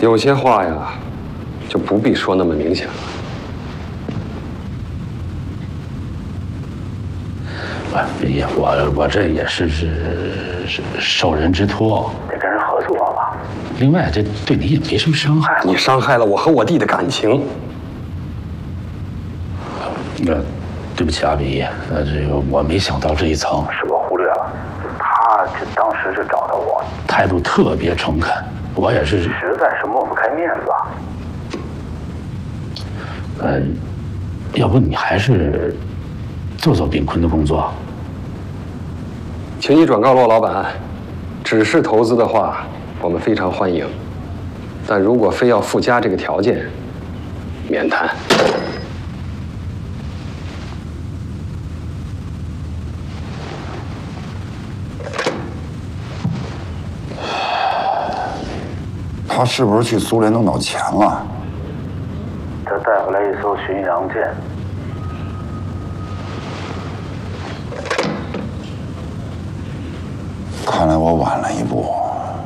有些话呀，就不必说那么明显了。 我这也是受人之托，得跟人合作吧。另外，这对你也没什么伤害。 你伤害了我和我弟的感情。 对不起啊，李毅，这个我没想到这一层，是我忽略了。他当时就找到我，态度特别诚恳，我也是实在是抹不开面子。要不你还是做炳坤的工作。 请你转告骆老板，只是投资的话，我们非常欢迎，但如果非要附加这个条件，免谈。 他是不是去苏联弄到钱了？ 他带回来一艘巡洋舰。 看来我晚了一步。